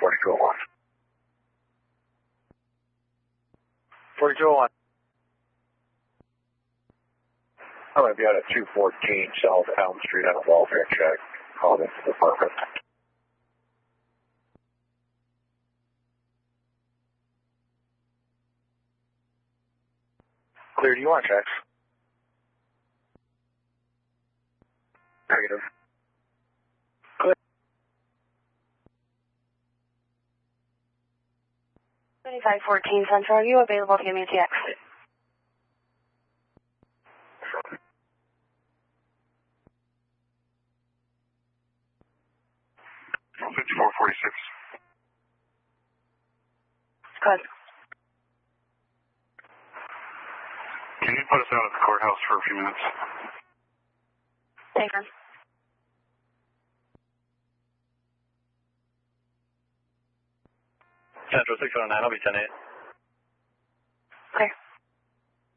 4201. 4201. I'm going to be out at 214 South Elm Street on a welfare check. Called into the department. Clear, do you want checks? Negative. Clear. 2514 Central, are you available to give me a TX? 5446. Good. Can you put us out at the courthouse for a few minutes? Taken. Central 609, I'll be 10-8.